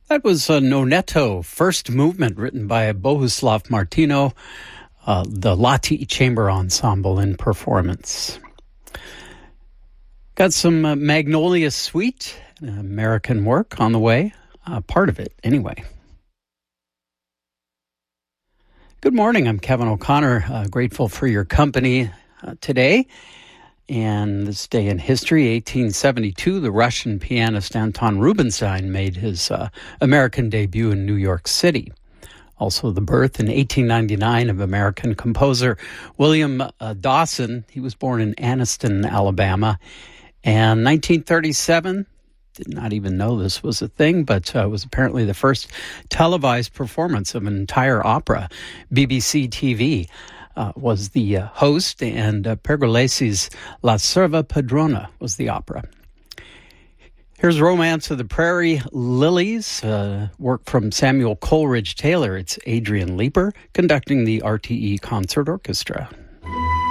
That was Noneto, first movement written by Bohuslav Martino, the Lati Chamber Ensemble in performance. Got some Magnolia Suite, American work on the way, part of it anyway. Good morning, I'm Kevin O'Connor, grateful for your company today. And this day in history, 1872, the Russian pianist Anton Rubinstein made his American debut in New York City. Also the birth in 1899 of American composer William Dawson. He was born in Anniston, Alabama. And 1937, did not even know this was a thing, but was apparently the first televised performance of an entire opera. BBC TV was the host, and Pergolesi's La Serva Padrona was the opera. Here's Romance of the Prairie Lilies, work from Samuel Coleridge Taylor. It's Adrian Leeper conducting the RTE Concert Orchestra.